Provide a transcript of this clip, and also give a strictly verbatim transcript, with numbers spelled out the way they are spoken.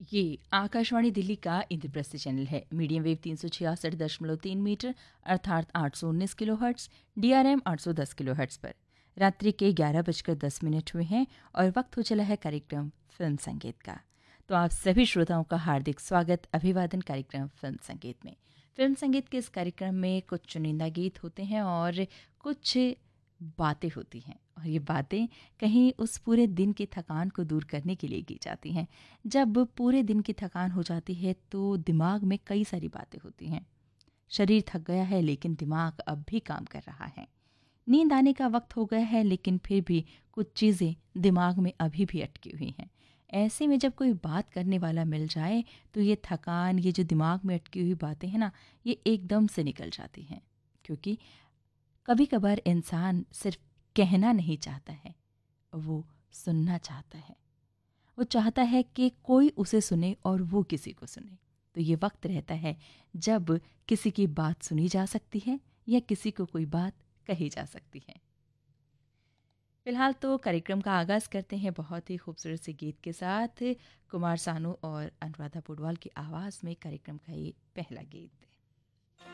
ये आकाशवाणी दिल्ली का इंद्रप्रस्थ चैनल है। मीडियम वेव तीन सौ छियासठ दशमलव तीन मीटर अर्थात आठ सौ उन्नीस kilo hertz, D R M आठ सौ दस किलो हर्ट्स पर रात्रि के ग्यारह बजकर दस मिनट हुए हैं और वक्त हो चला है कार्यक्रम फिल्म संगीत का। तो आप सभी श्रोताओं का हार्दिक स्वागत अभिवादन कार्यक्रम फिल्म संगीत में। फिल्म संगीत के इस कार्यक्रम में कुछ चुनिंदा गीत होते हैं और कुछ बातें होती हैं, और ये बातें कहीं उस पूरे दिन की थकान को दूर करने के लिए की जाती हैं। जब पूरे दिन की थकान हो जाती है तो दिमाग में कई सारी बातें होती हैं। शरीर थक गया है लेकिन दिमाग अब भी काम कर रहा है। नींद आने का वक्त हो गया है लेकिन फिर भी कुछ चीज़ें दिमाग में अभी भी अटकी हुई हैं। ऐसे में जब कोई बात करने वाला मिल जाए तो ये थकान, ये जो दिमाग में अटकी हुई बातें हैं ना, ये एकदम से निकल जाती हैं। क्योंकि कभी कभार इंसान सिर्फ कहना नहीं चाहता है, वो सुनना चाहता है। वो चाहता है कि कोई उसे सुने और वो किसी को सुने। तो ये वक्त रहता है जब किसी की बात सुनी जा सकती है या किसी को कोई बात कही जा सकती है। फिलहाल तो कार्यक्रम का आगाज करते हैं बहुत ही खूबसूरत से गीत के साथ। कुमार सानू और अनुराधा पौडवाल की आवाज़ में कार्यक्रम का ये पहला गीत।